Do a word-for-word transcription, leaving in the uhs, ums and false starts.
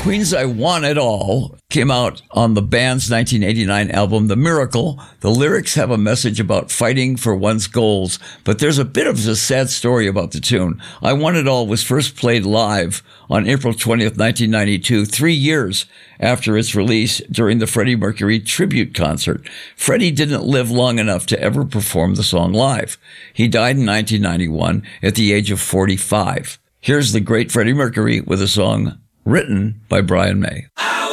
Queen's I Want It All came out on the band's nineteen eighty-nine album, The Miracle. The lyrics have a message about fighting for one's goals, but there's a bit of a sad story about the tune. I Want It All was first played live on April twentieth, nineteen ninety-two, three years after its release during the Freddie Mercury tribute concert. Freddie didn't live long enough to ever perform the song live. He died in nineteen ninety-one at the age of forty-five. Here's the great Freddie Mercury with a song written by Brian May.